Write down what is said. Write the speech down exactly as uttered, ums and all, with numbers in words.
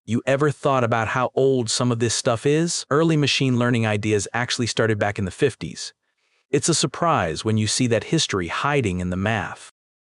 You ever thought about how old some of this stuff is? Early machine learning ideas actually started back in the fifties. It's a surprise when you see that history hiding in the math.